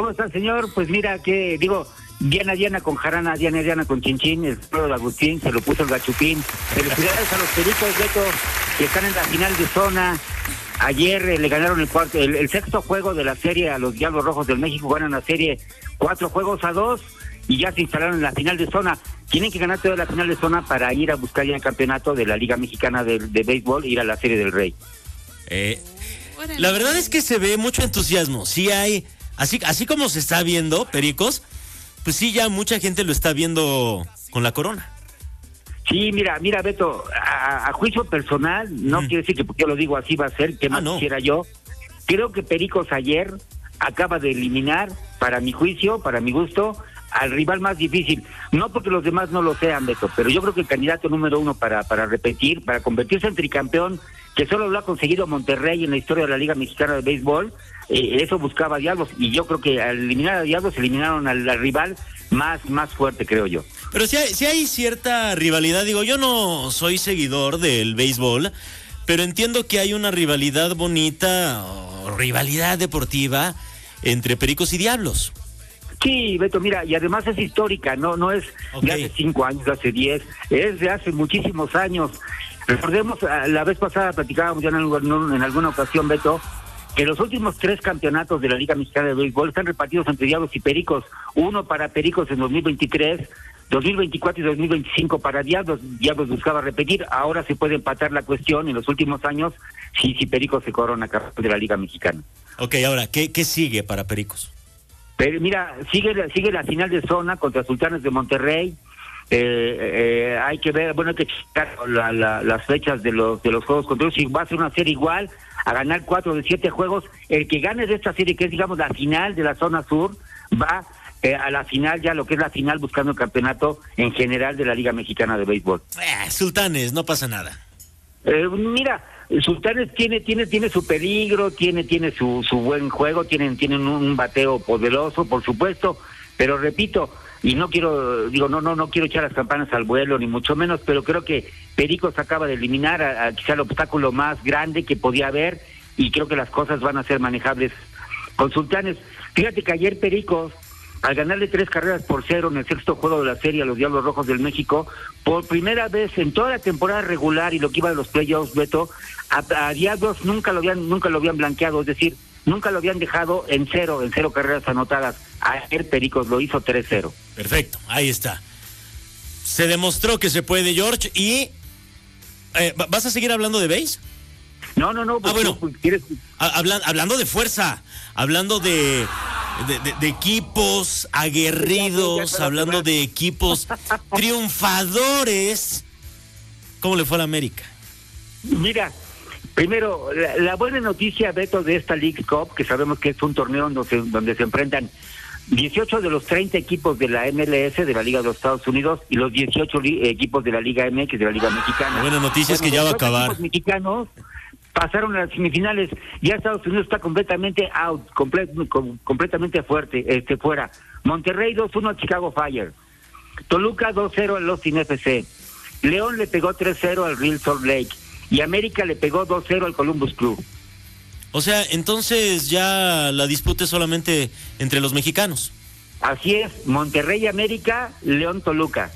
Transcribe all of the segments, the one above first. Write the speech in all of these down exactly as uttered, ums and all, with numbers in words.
¿Cómo está, señor? Pues mira, que digo, Diana Diana con jarana, Diana Diana con chinchín, el pueblo de Agustín, se lo puso el gachupín. Felicidades a los Pericos, Beto, que están en la final de zona. Ayer eh, le ganaron el cuarto, el, el sexto juego de la serie a los Diablos Rojos del México, ganan la serie cuatro juegos a dos y ya se instalaron en la final de zona. Tienen que ganar toda la final de zona para ir a buscar ya el campeonato de la Liga Mexicana de, de Béisbol, ir a la Serie del Rey. Eh, la verdad es que se ve mucho entusiasmo. Sí hay, así, así como se está viendo, Pericos, pues sí, ya mucha gente lo está viendo con la corona. Sí, mira, mira, Beto, a, a juicio personal, no mm. quiere decir que porque yo lo digo así va a ser, que más ah, no. quisiera yo. Creo que Pericos ayer acaba de eliminar, para mi juicio, para mi gusto, al rival más difícil. No porque los demás no lo sean, Beto, pero yo creo que el candidato número uno para, para repetir, para convertirse en tricampeón, que solo lo ha conseguido Monterrey en la historia de la Liga Mexicana de Béisbol, eh, eso buscaba a Diablos, y yo creo que al eliminar a Diablos eliminaron al, al rival más, más fuerte, creo yo. Pero si hay, si hay cierta rivalidad, digo, yo no soy seguidor del béisbol, pero entiendo que hay una rivalidad bonita, o rivalidad deportiva, entre Pericos y Diablos. Sí, Beto, mira, y además es histórica, no no es okay. de hace cinco años, de hace diez, es de hace muchísimos años. Recordemos, la vez pasada platicábamos ya en, algún, en alguna ocasión, Beto, que los últimos tres campeonatos de la Liga Mexicana de Béisbol están repartidos entre Diablos y Pericos. Uno para Pericos en dos mil veintitrés, dos mil veinticuatro y dos mil veinticinco para Diablos. Diablos buscaba repetir, ahora se puede empatar la cuestión en los últimos años si, si Pericos se corona campeón de la Liga Mexicana. Ok, ahora, ¿qué, qué sigue para Pericos? Pero mira, sigue, sigue la final de zona contra Sultanes de Monterrey. Eh, eh, hay que ver, bueno, hay que checar la, la, las fechas de los de los juegos contra si va a ser una serie igual, a ganar cuatro de siete juegos. El que gane de esta serie, que es, digamos, la final de la zona sur, va eh, a la final, ya lo que es la final, buscando el campeonato en general de la Liga Mexicana de Béisbol. Eh, Sultanes, no pasa nada. Eh, mira, Sultanes tiene tiene tiene su peligro, tiene tiene su su buen juego, tienen tienen un bateo poderoso, por supuesto, pero repito, y no quiero digo no no no quiero echar las campanas al vuelo ni mucho menos, pero creo que Pericos acaba de eliminar a, a quizá el obstáculo más grande que podía haber, y creo que las cosas van a ser manejables con Sultanes. Fíjate que ayer Pericos, al ganarle tres carreras por cero en el sexto juego de la serie a los Diablos Rojos del México, por primera vez en toda la temporada regular y lo que iba de los playoffs, Beto, a, a Diablos nunca lo habían nunca lo habían blanqueado, es decir, nunca lo habían dejado en cero, en cero carreras anotadas. Ayer Pericos lo hizo tres cero. Perfecto, ahí está. Se demostró que se puede, George, y eh, ¿vas a seguir hablando de base? No, no, no. Pues, ah, bueno, pues, ¿quieres? Hablan, hablando de fuerza, hablando de... De, de, de equipos aguerridos, hablando de equipos triunfadores. ¿Cómo le fue a la América? Mira, primero, la, la buena noticia, Beto, de esta League Cup, que sabemos que es un torneo donde se, donde se enfrentan dieciocho de los treinta equipos de la M L S, de la Liga de los Estados Unidos, y los dieciocho li, equipos de la Liga M X, de la Liga Mexicana. La buena noticia bueno, es que ya va a acabar. Los mexicanos pasaron a las semifinales, ya Estados Unidos está completamente out, comple- com- completamente fuerte, este fuera. Monterrey dos uno a Chicago Fire, Toluca dos cero al Austin F C, León le pegó tres cero al Real Salt Lake, y América le pegó dos cero al Columbus Crew. O sea, entonces ya la disputa es solamente entre los mexicanos. Así es, Monterrey América, León Toluca.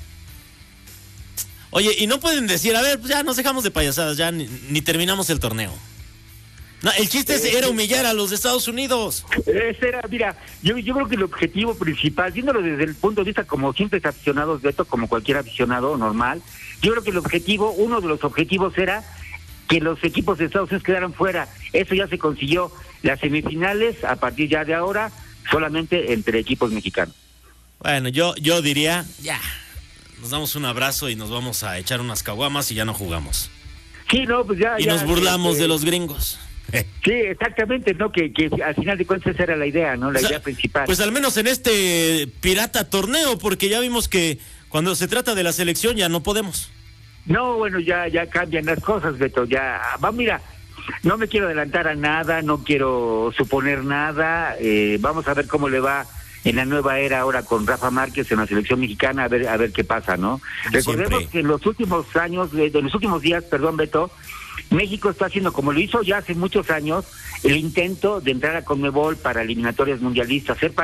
Oye, y no pueden decir, a ver, pues ya nos dejamos de payasadas, ya ni, ni terminamos el torneo. No, el chiste eh, era humillar a los de Estados Unidos. Ese era, mira, yo, yo creo que el objetivo principal, viéndolo desde el punto de vista como simples aficionados, Beto, como cualquier aficionado normal, yo creo que el objetivo, uno de los objetivos era que los equipos de Estados Unidos quedaran fuera. Eso ya se consiguió. Las semifinales, a partir ya de ahora, solamente entre equipos mexicanos. Bueno, yo, yo diría, ya, nos damos un abrazo y nos vamos a echar unas caguamas y ya no jugamos. Sí, no, pues ya. Y ya, nos burlamos eh, de los gringos. Sí, exactamente, ¿no? Que, que al final de cuentas esa era la idea, ¿no? La o sea, idea principal. Pues al menos en este pirata torneo, porque ya vimos que cuando se trata de la selección ya no podemos. No, bueno, ya ya cambian las cosas, Beto, ya, va, mira, no me quiero adelantar a nada, no quiero suponer nada, eh, vamos a ver cómo le va en la nueva era ahora con Rafa Márquez en la selección mexicana, a ver a ver qué pasa, ¿no? Como Recordemos siempre. Que en los últimos años, de, de los últimos días, perdón, Beto, México está haciendo, como lo hizo ya hace muchos años, el intento de entrar a Conmebol para eliminatorias mundialistas, ser